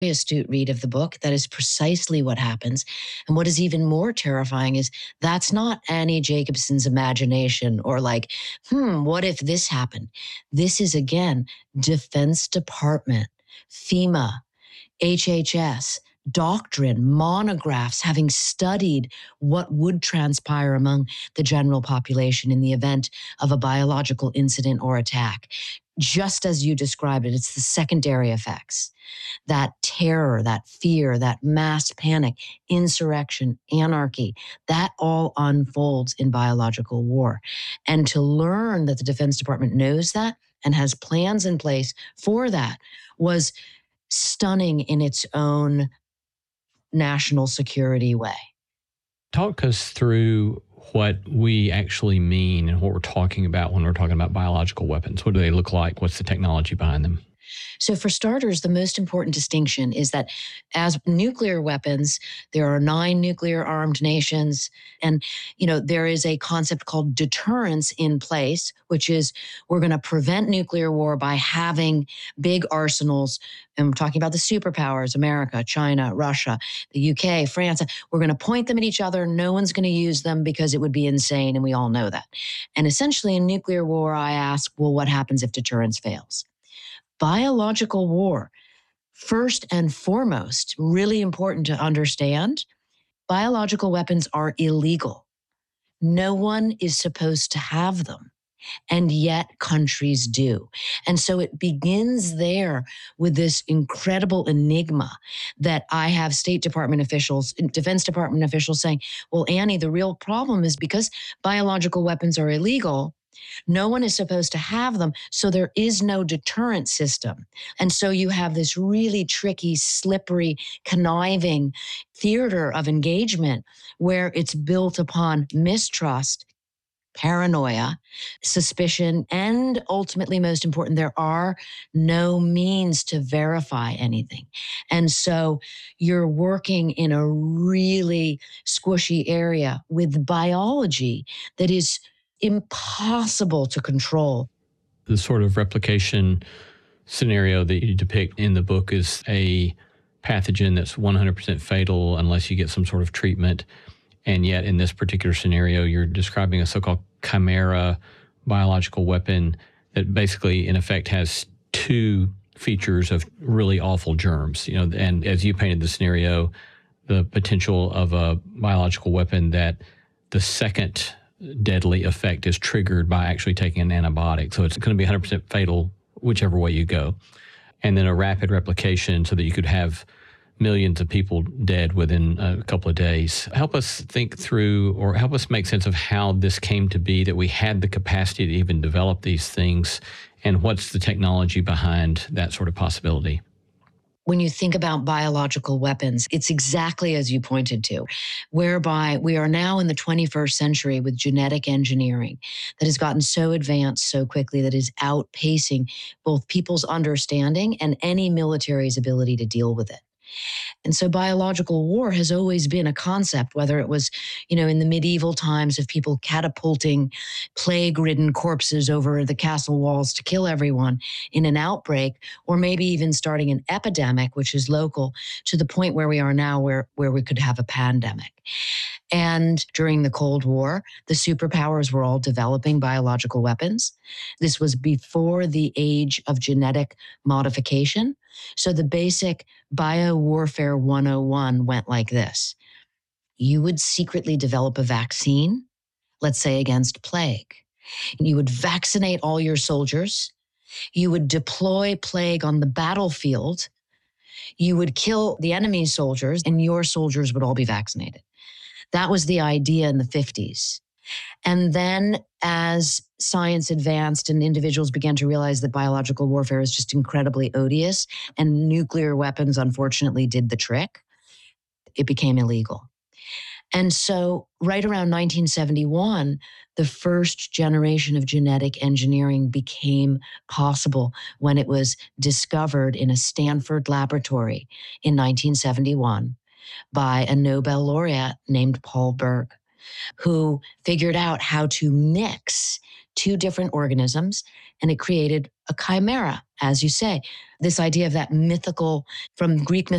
astute read of the book. That is precisely what happens. And what is even more terrifying is that's not Annie Jacobsen's imagination or like, what if this happened? This is, again, Defense Department, FEMA, HHS, doctrine, monographs, having studied what would transpire among the general population in the event of a biological incident or attack. Just as you described it, it's the secondary effects, that terror, that fear, that mass panic, insurrection, anarchy, that all unfolds in biological war. And to learn that the Defense Department knows that and has plans in place for that was stunning in its own national security way. Talk us through what we actually mean and what we're talking about when we're talking about biological weapons. What do they look like? What's the technology behind them? So for starters, the most important distinction is that as nuclear weapons, there are 9 nuclear armed nations. And, there is a concept called deterrence in place, which is we're going to prevent nuclear war by having big arsenals. And I'm talking about the superpowers, America, China, Russia, the UK, France. We're going to point them at each other. No one's going to use them because it would be insane. And we all know that. And essentially in nuclear war, I ask, well, what happens if deterrence fails? Biological war, first and foremost, really important to understand, biological weapons are illegal. No one is supposed to have them, and yet countries do. And so it begins there with this incredible enigma that I have State Department officials, Defense Department officials saying, well, Annie, the real problem is because biological weapons are illegal, no one is supposed to have them, so there is no deterrent system. And so you have this really tricky, slippery, conniving theater of engagement where it's built upon mistrust, paranoia, suspicion, and ultimately, most important, there are no means to verify anything. And so you're working in a really squishy area with biology that is impossible to control. The sort of replication scenario that you depict in the book is a pathogen that's 100% fatal unless you get some sort of treatment. And yet in this particular scenario, you're describing a so-called chimera biological weapon that basically, in effect, has 2 features of really awful germs. And as you painted the scenario, the potential of a biological weapon that the second deadly effect is triggered by actually taking an antibiotic. So it's going to be 100% fatal whichever way you go. And then a rapid replication so that you could have millions of people dead within a couple of days. Help us think through, or help us make sense of how this came to be, that we had the capacity to even develop these things, and what's the technology behind that sort of possibility. When you think about biological weapons, it's exactly as you pointed to, whereby we are now in the 21st century with genetic engineering that has gotten so advanced so quickly that is outpacing both people's understanding and any military's ability to deal with it. And so biological war has always been a concept, whether it was, in the medieval times of people catapulting plague-ridden corpses over the castle walls to kill everyone in an outbreak, or maybe even starting an epidemic, which is local, to the point where we are now where we could have a pandemic. And during the Cold War, the superpowers were all developing biological weapons. This was before the age of genetic modification. So the basic biowarfare 101 went like this. You would secretly develop a vaccine, let's say against plague. You would vaccinate all your soldiers. You would deploy plague on the battlefield. You would kill the enemy's soldiers, and your soldiers would all be vaccinated. That was the idea in the 50s. And then as science advanced and individuals began to realize that biological warfare is just incredibly odious, and nuclear weapons, unfortunately, did the trick, it became illegal. And so right around 1971, the first generation of genetic engineering became possible when it was discovered in a Stanford laboratory in 1971 by a Nobel laureate named Paul Berg, who figured out how to mix 2 different organisms, and it created a chimera, as you say. This idea of that mythical, from Greek